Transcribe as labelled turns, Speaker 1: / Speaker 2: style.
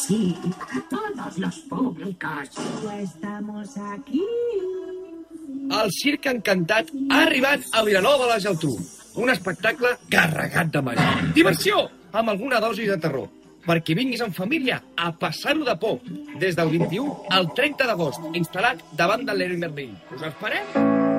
Speaker 1: Sí, todos los públicos.
Speaker 2: Estamos aquí.
Speaker 3: El Circ Encantat ha arribat a Vilanova de la Geltrú. Un espectacle carregat de màgia. Diversió, amb alguna dosi de terror. Perquè vinguis en família a passar-ho de por. Des del 21 al 30 d'agost, instal·lat davant de l'Heroi Merlin. Us esperem!